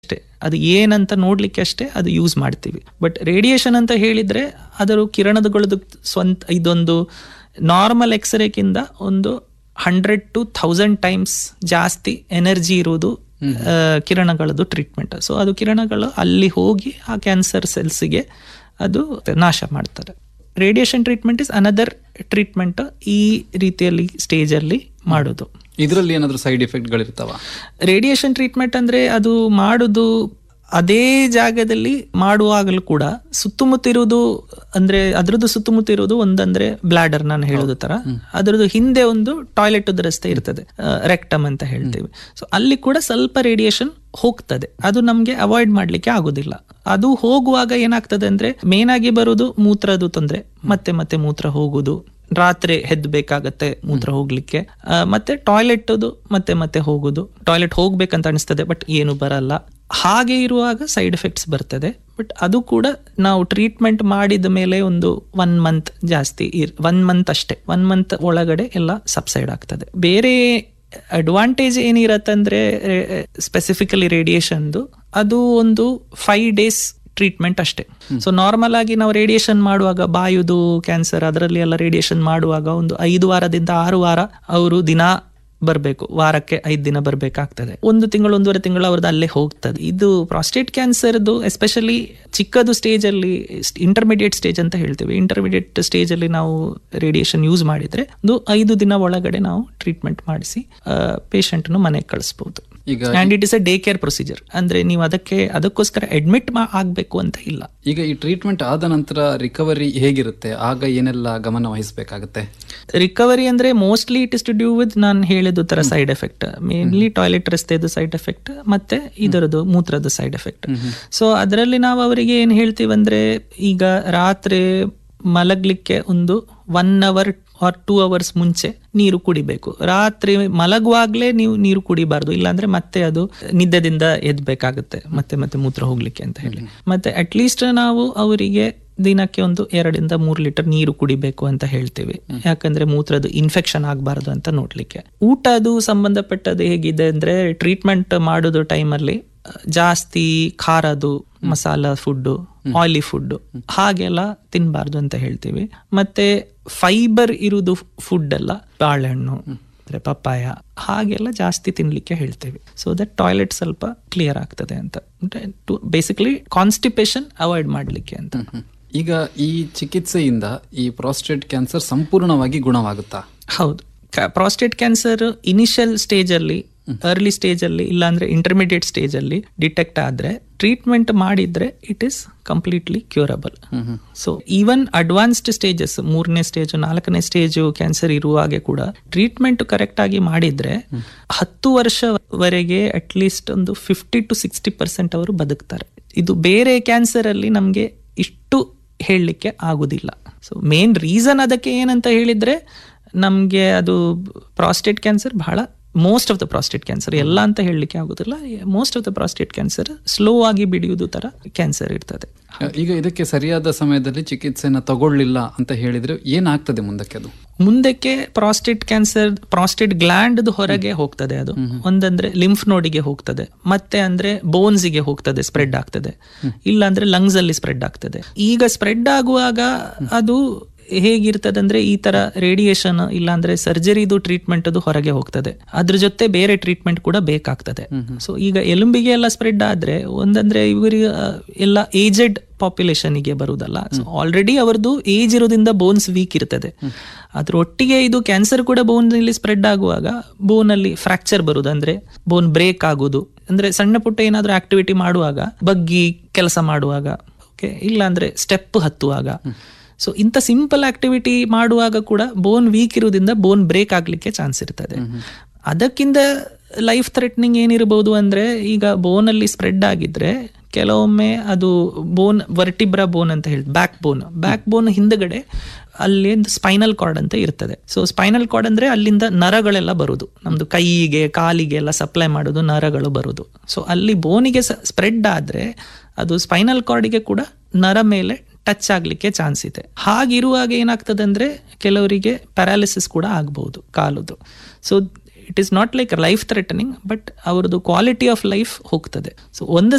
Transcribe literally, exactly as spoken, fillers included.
ಅಷ್ಟೇ, ಅದು ಏನಂತ ನೋಡ್ಲಿಕ್ಕೆ ಅಷ್ಟೇ ಅದು ಯೂಸ್ ಮಾಡ್ತೀವಿ. ಬಟ್ ರೇಡಿಯೇಷನ್ ಅಂತ ಹೇಳಿದ್ರೆ ಅದರ ಕಿರಣಗಳದ್ದು ಸ್ವಂತ ಇದೊಂದು ನಾರ್ಮಲ್ ಎಕ್ಸ್ರೇಕ್ಕಿಂತ ಒಂದು ಹಂಡ್ರೆಡ್ ಟು ಥೌಸಂಡ್ ಟೈಮ್ಸ್ ಜಾಸ್ತಿ ಎನರ್ಜಿ ಇರುವುದು ಕಿರಣಗಳದ್ದು ಟ್ರೀಟ್ಮೆಂಟ್. ಸೊ ಅದು ಕಿರಣಗಳು ಅಲ್ಲಿ ಹೋಗಿ ಆ ಕ್ಯಾನ್ಸರ್ ಸೆಲ್ಸ್ಗೆ ಅದು ನಾಶ ಮಾಡ್ತಾರೆ. Radiation treatment is another treatment ಈ ರೀತಿಯಲ್ಲಿ ಸ್ಟೇಜ್ ಅಲ್ಲಿ ಮಾಡೋದು. ಇದರಲ್ಲಿ ಏನಾದರೂ ಸೈಡ್ ಎಫೆಕ್ಟ್ಗಳಿರ್ತಾವ? ರೇಡಿಯೇಷನ್ ಟ್ರೀಟ್ಮೆಂಟ್ ಅಂದ್ರೆ ಅದು ಮಾಡುದು ಅದೇ ಜಾಗದಲ್ಲಿ ಮಾಡುವಾಗಲೂ ಕೂಡ ಸುತ್ತಮುತ್ತ ಇರುವುದು ಅಂದ್ರೆ ಅದ್ರದ್ದು ಸುತ್ತಮುತ್ತ ಇರುವುದು ಒಂದಂದ್ರೆ ಬ್ಲಾಡರ್ ನಾನು ಹೇಳೋದು ತರ, ಅದ್ರದ್ದು ಹಿಂದೆ ಒಂದು ಟಾಯ್ಲೆಟ್ ರಸ್ತೆ ಇರ್ತದೆ, ರೆಕ್ಟಮ್ ಅಂತ ಹೇಳ್ತೀವಿ. ಸೊ ಅಲ್ಲಿ ಕೂಡ ಸ್ವಲ್ಪ ರೇಡಿಯೇಷನ್ ಹೋಗ್ತದೆ, ಅದು ನಮ್ಗೆ ಅವಾಯ್ಡ್ ಮಾಡ್ಲಿಕ್ಕೆ ಆಗುದಿಲ್ಲ. ಅದು ಹೋಗುವಾಗ ಏನಾಗ್ತದೆ ಅಂದ್ರೆ ಮೇನ್ ಆಗಿ ಬರುವುದು ಮೂತ್ರದ ತೊಂದರೆ, ಮತ್ತೆ ಮತ್ತೆ ಮೂತ್ರ ಹೋಗುದು, ರಾತ್ರಿ ಹೆದ್ಬೇಕಾಗತ್ತೆ ಮೂತ್ರ ಹೋಗ್ಲಿಕ್ಕೆ, ಮತ್ತೆ ಟಾಯ್ಲೆಟ್ ಮತ್ತೆ ಮತ್ತೆ ಹೋಗುದು, ಟಾಯ್ಲೆಟ್ ಹೋಗ್ಬೇಕಂತ ಅನಿಸ್ತದೆ ಬಟ್ ಏನು ಬರಲ್ಲ. ಹಾಗೆ ಇರುವಾಗ ಸೈಡ್ ಎಫೆಕ್ಟ್ಸ್ ಬರ್ತದೆ. ಬಟ್ ಅದು ಕೂಡ ನಾವು ಟ್ರೀಟ್ಮೆಂಟ್ ಮಾಡಿದ ಮೇಲೆ ಒಂದು ಒನ್ ಮಂತ್ ಜಾಸ್ತಿ ಒನ್ ಮಂತ್ ಅಷ್ಟೇ, ಒನ್ ಮಂತ್ ಒಳಗಡೆ ಎಲ್ಲ ಸಬ್ಸೈಡ್ ಆಗ್ತದೆ. ಬೇರೆ ಅಡ್ವಾಂಟೇಜ್ ಏನಿರತ್ತಂದ್ರೆ ಸ್ಪೆಸಿಫಿಕಲಿ ರೇಡಿಯೇಷನ್ದು ಅದು ಒಂದು ಫೈವ್ ಡೇಸ್ ಟ್ರೀಟ್ಮೆಂಟ್ ಅಷ್ಟೇ. ಸೊ ನಾರ್ಮಲ್ ಆಗಿ ನಾವು ರೇಡಿಯೇಷನ್ ಮಾಡುವಾಗ ಬಾಯುದು ಕ್ಯಾನ್ಸರ್ ಅದರಲ್ಲಿ ಎಲ್ಲ ರೇಡಿಯೇಷನ್ ಮಾಡುವಾಗ ಒಂದು ಐದು ವಾರದಿಂದ ಆರು ವಾರ ಅವರು ದಿನ ಬರಬೇಕು, ವಾರಕ್ಕೆ ಐದು ದಿನ ಬರ್ಬೇಕಾಗ್ತದೆ. ಒಂದು ತಿಂಗಳು ಒಂದೂವರೆ ತಿಂಗಳು ಅವ್ರದ್ದು ಅಲ್ಲೇ ಹೋಗ್ತದೆ. ಇದು ಪ್ರಾಸ್ಟೇಟ್ ಕ್ಯಾನ್ಸರ್ದು ಎಸ್ಪೆಷಲಿ ಚಿಕ್ಕದು ಸ್ಟೇಜ್ ಅಲ್ಲಿ, ಇಂಟರ್ಮಿಡಿಯೇಟ್ ಸ್ಟೇಜ್ ಅಂತ ಹೇಳ್ತೀವಿ, ಇಂಟರ್ಮಿಡಿಯೇಟ್ ಸ್ಟೇಜ್ ಅಲ್ಲಿ ನಾವು ರೇಡಿಯೇಷನ್ ಯೂಸ್ ಮಾಡಿದ್ರೆ ಒಂದು ಐದು ದಿನ ಒಳಗಡೆ ನಾವು ಟ್ರೀಟ್ಮೆಂಟ್ ಮಾಡಿಸಿ ಪೇಷಂಟ್ ಮನೆಗೆ ಕಳಿಸಬಹುದು. And it is a day care procedure, ಅಂದ್ರೆ ನೀವು ಅದಕ್ಕೆ ಅದಕ್ಕೋಸ್ಕರ ಅಡ್ಮಿಟ್ ಆಗ್ಬೇಕು ಅಂತ ಇಲ್ಲ. ಈಗ ಈ ಟ್ರೀಟ್ಮೆಂಟ್ ಆದ ನಂತರ ರಿಕವರಿ ಹೇಗಿರುತ್ತೆ? ಆಗ ಏನೆಲ್ಲ ಗಮನ ವಹಿಸಬೇಕಾಗುತ್ತೆ? ರಿಕವರಿ ಅಂದ್ರೆ mostly it is to due with ನಾನು ಹೇಳಿದ ತರ side effect, mainly toilet ರಸ್ತೆದು side effect ಮತ್ತೆ ಇದರದ್ದು ಮೂತ್ರದ ಸೈಡ್ ಎಫೆಕ್ಟ್. ಸೊ ಅದರಲ್ಲಿ ನಾವು ಅವರಿಗೆ ಏನ್ ಹೇಳ್ತೀವಿ ಅಂದ್ರೆ, ಈಗ ರಾತ್ರಿ ಮಲಗ್ಲಿಕ್ಕೆ ಒಂದು one hour R two hours ಮುಂಚೆ ನೀರು ಕುಡಿಬೇಕು. ರಾತ್ರಿ ಮಲಗುವಾಗ್ಲೇ ನೀವು ನೀರು ಕುಡಿಬಾರ್ದು, ಇಲ್ಲಾಂದ್ರೆ ಮತ್ತೆ ಅದು ನಿದ್ದೆದಿಂದ ಎದ್ಬೇಕಾಗುತ್ತೆ ಮತ್ತೆ ಮತ್ತೆ ಮೂತ್ರ ಹೋಗ್ಲಿಕ್ಕೆ ಅಂತ ಹೇಳಿ. ಮತ್ತೆ ಅಟ್ ಲೀಸ್ಟ್ ನಾವು ಅವರಿಗೆ ದಿನಕ್ಕೆ ಒಂದು ಎರಡರಿಂದ ಮೂರು ಲೀಟರ್ ನೀರು ಕುಡಿಬೇಕು ಅಂತ ಹೇಳ್ತೀವಿ, ಯಾಕಂದ್ರೆ ಮೂತ್ರದ ಇನ್ಫೆಕ್ಷನ್ ಆಗಬಾರ್ದು ಅಂತ ನೋಡ್ಲಿಕ್ಕೆ. ಊಟದು ಸಂಬಂಧಪಟ್ಟದ್ದು ಹೇಗಿದೆ ಅಂದ್ರೆ, ಟ್ರೀಟ್ಮೆಂಟ್ ಮಾಡೋದು ಟೈಮಲ್ಲಿ ಜಾಸ್ತಿ ಖಾರದು, ಮಸಾಲಾ ಫುಡ್, ಆಯಿಲಿ ಫುಡ್ ಹಾಗೆಲ್ಲ ತಿನ್ಬಾರ್ದು ಅಂತ ಹೇಳ್ತೀವಿ. ಮತ್ತೆ ಫೈಬರ್ ಇರುವುದು ಫುಡ್ ಎಲ್ಲ, ಬಾಳೆಹಣ್ಣು, ಪಪ್ಪಾಯ ಹಾಗೆಲ್ಲ ಜಾಸ್ತಿ ತಿನ್ಲಿಕ್ಕೆ ಹೇಳ್ತೇವೆ. ಸೊ ದಟ್ ಟಾಯ್ಲೆಟ್ ಸ್ವಲ್ಪ ಕ್ಲಿಯರ್ ಆಗ್ತದೆ ಅಂತ, ಬೇಸಿಕಲಿ ಕಾನ್ಸ್ಟಿಪೇಷನ್ ಅವಾಯ್ಡ್ ಮಾಡ್ಲಿಕ್ಕೆ ಅಂತ. ಈಗ ಈ ಚಿಕಿತ್ಸೆಯಿಂದ ಈ ಪ್ರಾಸ್ಟೇಟ್ ಕ್ಯಾನ್ಸರ್ ಸಂಪೂರ್ಣವಾಗಿ ಗುಣವಾಗುತ್ತಾ? ಹೌದು. ಪ್ರಾಸ್ಟೇಟ್ ಕ್ಯಾನ್ಸರ್ ಇನಿಷಿಯಲ್ ಸ್ಟೇಜ್ ಅಲ್ಲಿ, ಅರ್ಲಿ ಸ್ಟೇಜ್ ಅಲ್ಲಿ ಇಲ್ಲಾಂದ್ರೆ ಇಂಟರ್ಮಿಡಿಯೇಟ್ ಸ್ಟೇಜ್ ಅಲ್ಲಿ ಡಿಟೆಕ್ಟ್ ಆದ್ರೆ ಟ್ರೀಟ್ಮೆಂಟ್ ಮಾಡಿದ್ರೆ it is completely curable. So even advanced stages, ಮೂರನೇ ಸ್ಟೇಜ್ ನಾಲ್ಕನೇ ಸ್ಟೇಜ್ ಕ್ಯಾನ್ಸರ್ ಇರುವಾಗೆ ಕೂಡ ಟ್ರೀಟ್ಮೆಂಟ್ ಕರೆಕ್ಟ್ ಆಗಿ ಮಾಡಿದ್ರೆ ಹತ್ತು ವರ್ಷವರೆಗೆ ಅಟ್ ಲೀಸ್ಟ್ ಒಂದು ಫಿಫ್ಟಿ ಟು ಸಿಕ್ಸ್ಟಿ ಪರ್ಸೆಂಟ್ ಅವರು ಬದುಕ್ತಾರೆ. ಇದು ಬೇರೆ ಕ್ಯಾನ್ಸರ್ ಅಲ್ಲಿ ನಮ್ಗೆ ಇಷ್ಟು ಹೇಳಲಿಕ್ಕೆ ಆಗುದಿಲ್ಲ. ಸೊ ಮೇನ್ ರೀಸನ್ ಅದಕ್ಕೆ ಏನಂತ ಹೇಳಿದ್ರೆ, ನಮ್ಗೆ ಅದು ಪ್ರಾಸ್ಟೇಟ್ ಕ್ಯಾನ್ಸರ್ ಬಹಳ most of the prostate cancer ಎಲ್ಲ ಅಂತ ಹೇಳಲಿಕ್ಕೆ ಆಗುದಿಲ್ಲ, most of the prostate cancer slow ಆಗಿ ಬಿಡಿಯುವುದು ತರ ಕ್ಯಾನ್ಸರ್ ಇರ್ತದೆ. ಈಗ ಇದಕ್ಕೆ ಸರಿಯಾದ ಸಮಯದಲ್ಲಿ ಚಿಕಿತ್ಸೆನ ತಗೊಳ್ಳಿಲ್ಲ ಅಂತ ಹೇಳಿದ್ರೆ ಏನಾಗ್ತದೆ ಮುಂದಕ್ಕೆ? ಅದು ಮುಂದಕ್ಕೆ ಪ್ರಾಸ್ಟೇಟ್ ಕ್ಯಾನ್ಸರ್ ಪ್ರಾಸ್ಟೇಟ್ ಗ್ಲ್ಯಾಂಡ್ ಹೊರಗೆ ಹೋಗ್ತದೆ. ಅದು ಒಂದಂದ್ರೆ ಲಿಂಫ್ ನೋಡಿಗೆ ಹೋಗ್ತದೆ, ಮತ್ತೆ ಅಂದ್ರೆ ಬೋನ್ಸ್ಗೆ ಹೋಗ್ತದೆ, ಸ್ಪ್ರೆಡ್ ಆಗ್ತದೆ, ಇಲ್ಲ ಅಂದ್ರೆ ಲಂಗ್ಸ್ ಅಲ್ಲಿ ಸ್ಪ್ರೆಡ್ ಆಗ್ತದೆ. ಈಗ ಸ್ಪ್ರೆಡ್ ಆಗುವಾಗ ಅದು ಹೇಗಿರ್ತದೆ ಅಂದ್ರೆ, ಈ ತರ ರೇಡಿಯೇಷನ್ ಇಲ್ಲಾಂದ್ರೆ ಸರ್ಜರಿದು ಟ್ರೀಟ್ಮೆಂಟ್ ಅದು ಹೊರಗೆ ಹೋಗ್ತದೆ, ಅದ್ರ ಜೊತೆ ಬೇರೆ ಟ್ರೀಟ್ಮೆಂಟ್ ಕೂಡ ಬೇಕಾಗ್ತದೆ. ಸೊ ಈಗ ಎಲುಂಬಿಗೆ ಎಲ್ಲ ಸ್ಪ್ರೆಡ್ ಆದ್ರೆ ಒಂದಂದ್ರೆ ಇವರಿಗೆ ಎಲ್ಲ ಏಜೆಡ್ ಪಾಪ್ಯುಲೇಷನ್ ಗೆ ಬರುವುದಲ್ಲ. ಸೊ ಆಲ್ರೆಡಿ ಅವರದ್ದು ಏಜ್ ಇರೋದ್ರಿಂದ ಬೋನ್ಸ್ ವೀಕ್ ಇರ್ತದೆ. ಅದ್ರ ಒಟ್ಟಿಗೆ ಇದು ಕ್ಯಾನ್ಸರ್ ಕೂಡ ಬೋನ್ ಅಲ್ಲಿ ಸ್ಪ್ರೆಡ್ ಆಗುವಾಗ ಬೋನ್ ಅಲ್ಲಿ ಫ್ರಾಕ್ಚರ್ ಬರುದು, ಅಂದ್ರೆ ಬೋನ್ ಬ್ರೇಕ್ ಆಗುದು, ಅಂದ್ರೆ ಸಣ್ಣ ಪುಟ್ಟ ಏನಾದ್ರೂ ಆಕ್ಟಿವಿಟಿ ಮಾಡುವಾಗ, ಬಗ್ಗಿ ಕೆಲಸ ಮಾಡುವಾಗ, ಓಕೆ, ಇಲ್ಲ ಅಂದ್ರೆ ಸ್ಟೆಪ್ ಹತ್ತುವಾಗ, ಸೊ ಇಂಥ ಸಿಂಪಲ್ ಆಕ್ಟಿವಿಟಿ ಮಾಡುವಾಗ ಕೂಡ ಬೋನ್ ವೀಕ್ ಇರುವುದರಿಂದ ಬೋನ್ ಬ್ರೇಕ್ ಆಗ್ಲಿಕ್ಕೆ ಚಾನ್ಸ್ ಇರ್ತದೆ. ಅದಕ್ಕಿಂತ ಲೈಫ್ ಥ್ರೆಟ್ನಿಂಗ್ ಏನಿರಬಹುದು ಅಂದ್ರೆ, ಈಗ ಬೋನ್ ಅಲ್ಲಿ ಸ್ಪ್ರೆಡ್ ಆಗಿದ್ರೆ ಕೆಲವೊಮ್ಮೆ ಅದು ಬೋನ್ ವರ್ಟಿಬ್ರಾ ಬೋನ್ ಅಂತ ಹೇಳಿ, ಬ್ಯಾಕ್ ಬೋನ್ ಬ್ಯಾಕ್ ಬೋನ್ ಹಿಂದಗಡೆ ಅಲ್ಲಿ ಸ್ಪೈನಲ್ ಕಾರ್ಡ್ ಅಂತ ಇರ್ತದೆ. ಸೊ ಸ್ಪೈನಲ್ ಕಾರ್ಡ್ ಅಂದ್ರೆ ಅಲ್ಲಿಂದ ನರಗಳೆಲ್ಲ ಬರುದು, ನಮ್ದು ಕೈಗೆ ಕಾಲಿಗೆ ಎಲ್ಲ ಸಪ್ಲೈ ಮಾಡೋದು ನರಗಳು ಬರುದು. ಸೊ ಅಲ್ಲಿ ಬೋನಿಗೆ ಸ್ಪ್ರೆಡ್ ಆದ್ರೆ ಅದು ಸ್ಪೈನಲ್ ಕಾರ್ಡಿಗೆ ಕೂಡ ನರ ಮೇಲೆ ಟಚ್ ಆಗ್ಲಿಕ್ಕೆ ಚಾನ್ಸ್ ಇದೆ. ಹಾಗಿರುವಾಗ ಏನಾಗ್ತದೆ ಅಂದ್ರೆ ಕೆಲವರಿಗೆ ಪ್ಯಾರಾಲಿಸಿಸ್ ಕೂಡ ಆಗಬಹುದು ಕಾಲುದು. So it is not like life threatening, but ಅವ್ರದ್ದು ಕ್ವಾಲಿಟಿ ಆಫ್ ಲೈಫ್ ಹೋಗ್ತದೆ. ಸೊ ಒಂದು